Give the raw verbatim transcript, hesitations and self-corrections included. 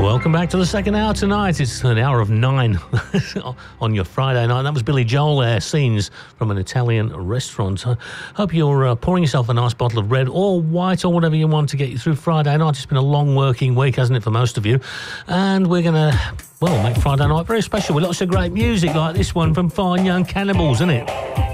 Welcome back to the second hour tonight. It's an hour of nine on your Friday night. That was Billy Joel there, Scenes from an Italian restaurant. I hope you're uh, pouring yourself a nice bottle of red or white or whatever you want to get you through Friday night. It's been a long working week, hasn't it, for most of you? And we're going to, well, make Friday night very special with lots of great music like this one from Fine Young Cannibals, isn't it?